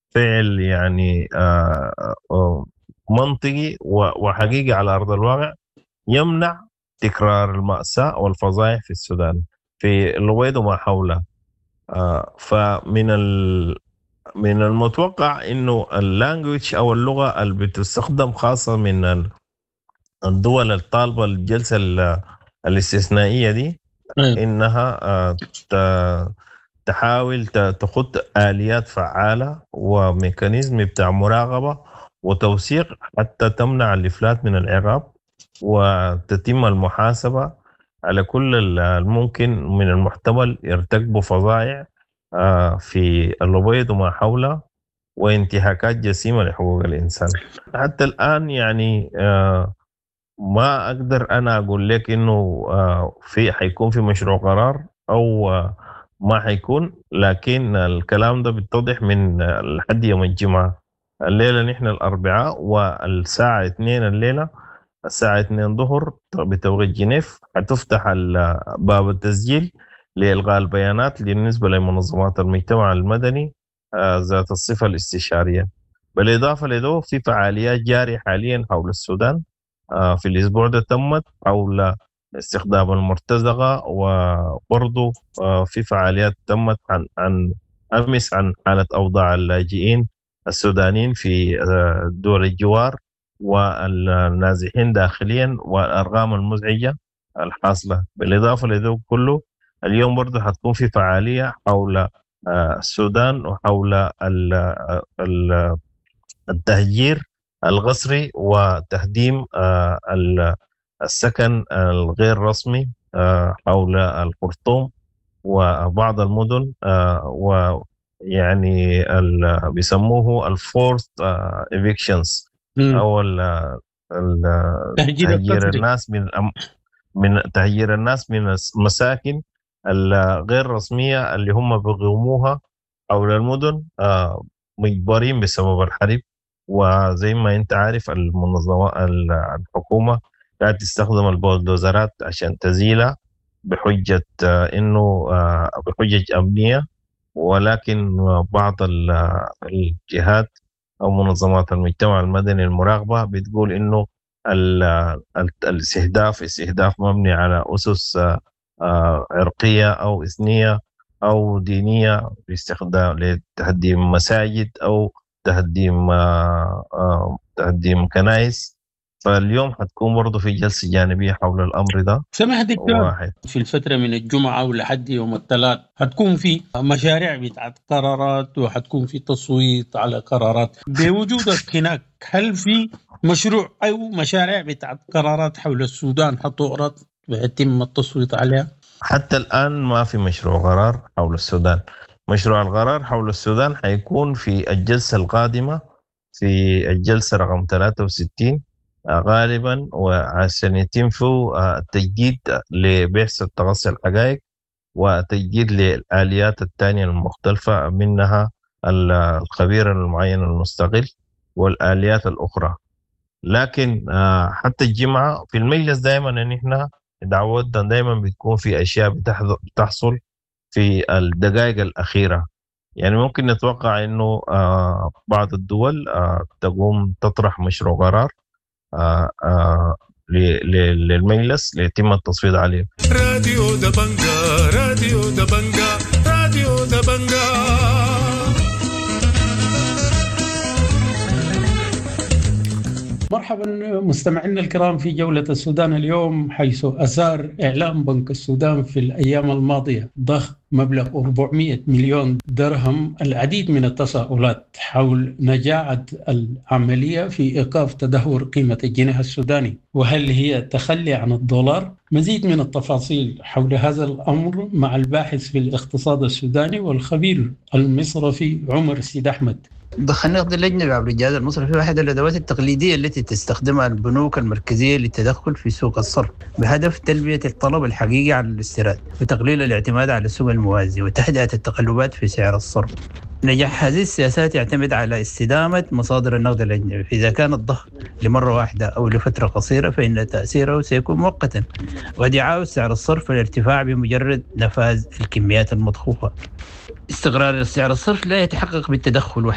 فعل يعني منطقي وحقيقي على أرض الواقع يمنع تكرار المأساة والفظائع في السودان في الغويد وما حوله. فمن من المتوقع انه اللانجوج او اللغه اللي بتستخدم خاصه من الدول الطالبه الجلسه الاستثنائيه دي أيوة. انها تحاول تخط آليات فعالة وميكانيزم بتاع مراقبة وتوثيق حتى تمنع الإفلات من العقاب وتتم المحاسبة على كل الممكن من المحتمل يرتكبوا فظائع في الأبيض وما حوله وانتهاكات جسيمة لحقوق الإنسان. حتى الآن يعني ما أقدر أنا أقول لك إنه في حيكون في مشروع قرار أو ما حيكون، لكن الكلام ده بيتضح من لحد يوم الجمعة. الليلة نحن الأربعاء والساعة 2 الليلة، الساعة 2 ظهر بتوقيت جنيف حتفتح باب التسجيل لإلغاء البيانات بالنسبة لمنظمات المجتمع المدني ذات الصفة الاستشارية. بالإضافة لذلك في فعاليات جارية حاليا حول السودان في الأسبوع ده تمت حول استخدام المرتزقة، وبرضو في فعاليات تمت عن أمس عن حالة أوضاع اللاجئين السودانيين في دول الجوار والنازحين داخليا والأرقام المزعجة الحاصلة. بالإضافة لذلك كله اليوم برضو حتكون في فعالية حول السودان وحول التهجير القسري وتهديم السكن الغير رسمي حول الخرطوم وبعض المدن، ويعني بيسموه الفورث evictions أو تهجير الناس من تهجير الناس من المساكن الغير رسمية اللي هم بيقوموها حول المدن مجبرين بسبب الحرب. وزي ما انت عارف المنظمة الحكومة قاعد تستخدم البولدوزرات عشان تزيلها بحجة انه بحجج امنية، ولكن بعض الجهات او منظمات المجتمع المدني المراقبة بتقول انه الاستهداف مبني على اسس عرقية او اثنية او دينية باستخدام لتهديم مساجد او تهديم كنائس. فاليوم حتكون برضه في جلسة جانبية حول الأمر ده. سمح دكتور، في الفترة من الجمعة ولحد يوم الثلاث هتكون في مشاريع بتاعت قرارات وحتكون في تصويت على قرارات. بوجودك هناك هل في مشروع أو مشاريع بتاعت قرارات حول السودان هتعرض ويتم التصويت عليها؟ حتى الآن ما في مشروع قرار حول السودان. مشروع القرار حول السودان حيكون في الجلسة القادمة، في الجلسة رقم 63 غالبا، وعشان يتم فيه التجديد لبحث التغطية الحقائق وتجديد للآليات الثانية المختلفة منها الخبير المعين المستقل والآليات الأخرى. لكن حتى الجمعة في المجلس دائما نحن دعوتنا دائما بتكون في أشياء بتحصل في الدقائق الأخيرة. يعني ممكن نتوقع إنه بعض الدول تقوم تطرح مشروع قرار للمجلس ليتم التصويت عليه. راديو دبنجا راديو دبنجا راديو دبنجا. مرحبا مستمعينا الكرام في جولة السودان اليوم، حيث أثار إعلام بنك السودان في الأيام الماضية ضخ مبلغ 400 مليون درهم العديد من التساؤلات حول نجاعة العملية في إيقاف تدهور قيمة الجنيه السوداني، وهل هي تخلي عن الدولار؟ مزيد من التفاصيل حول هذا الأمر مع الباحث في الاقتصاد السوداني والخبير المصرفي عمر سيد أحمد. ضخ النقد الأجنبي عبر الجهاز المصرفي واحدة الأدوات التقليدية التي تستخدمها البنوك المركزية للتدخل في سوق الصرف بهدف تلبية الطلب الحقيقي على الاستيراد وتقليل الاعتماد على السوق الموازي وتهدئة التقلبات في سعر الصرف. نجاح هذه السياسات يعتمد على استدامة مصادر النقد الأجنبي، فإذا كان الضخ لمرة واحدة أو لفترة قصيرة فإن تأثيره سيكون مؤقتا وقد يعاود سعر الصرف الارتفاع بمجرد نفاذ الكميات المضخوفة. استقرار سعر الصرف لا يتحقق بالتدخل